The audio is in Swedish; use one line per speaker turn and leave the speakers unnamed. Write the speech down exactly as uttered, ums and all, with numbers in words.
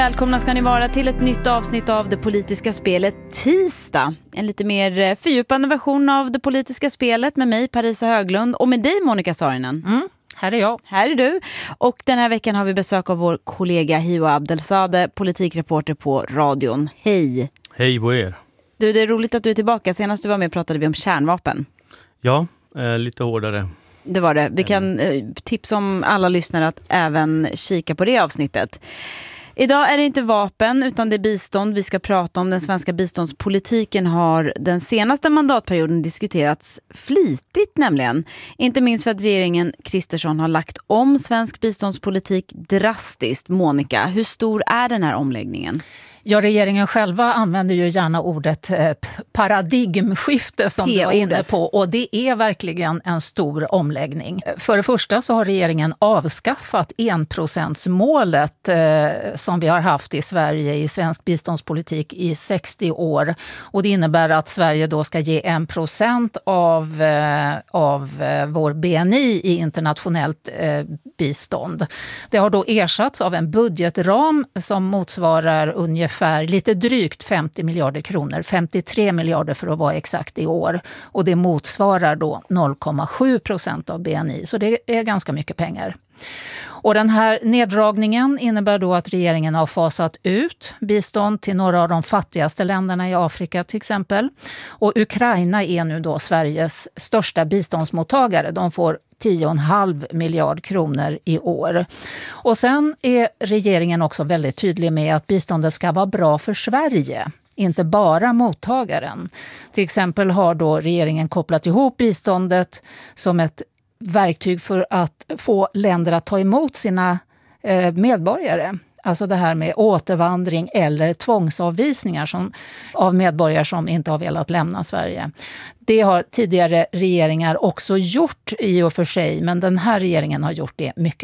Välkomna ska ni vara till ett nytt avsnitt av Det politiska spelet tisdag. En lite mer fördjupande version av Det politiska spelet med mig, Parisa Höglund, och med dig, Monica Saarinen.
Mm, här är jag.
Här är du. Och den här veckan har vi besök av vår kollega Hiwa Abdelzadeh, politikreporter på radion. Hej!
Hej på er.
Du, det är roligt att du är tillbaka. Senast du var med pratade vi om kärnvapen.
Ja, eh, lite hårdare.
Det var det. Vi kan eh, tipsa om alla lyssnare att även kika på det avsnittet. Idag är det inte vapen utan det är bistånd vi ska prata om. Den svenska biståndspolitiken har den senaste mandatperioden diskuterats flitigt nämligen. Inte minst för att regeringen Kristersson har lagt om svensk biståndspolitik drastiskt. Monica, hur stor är den här omläggningen?
Ja, regeringen själva använder ju gärna ordet eh, paradigmskifte som du var inne på, och det är verkligen en stor omläggning. För det första så har regeringen avskaffat enprocentsmålet eh, som vi har haft i Sverige i svensk biståndspolitik i sextio år, och det innebär att Sverige då ska ge en procent av, eh, av eh, vår B N I i internationellt eh, bistånd. Det har då ersatts av en budgetram som motsvarar ungefär Ungefär lite drygt femtio miljarder kronor, femtiotre miljarder för att vara exakt i år. Och det motsvarar då noll komma sju procent av B N I, så det är ganska mycket pengar. Och den här neddragningen innebär då att regeringen har fasat ut bistånd till några av de fattigaste länderna i Afrika till exempel. Och Ukraina är nu då Sveriges största biståndsmottagare. De får tio komma fem miljard kronor i år. Och sen är regeringen också väldigt tydlig med att biståndet ska vara bra för Sverige, inte bara mottagaren. Till exempel har då regeringen kopplat ihop biståndet som ett verktyg för att få länder att ta emot sina eh, medborgare. Alltså det här med återvandring eller tvångsavvisningar som, av medborgare som inte har velat lämna Sverige. Det har tidigare regeringar också gjort i och för sig, men den här regeringen har gjort det mycket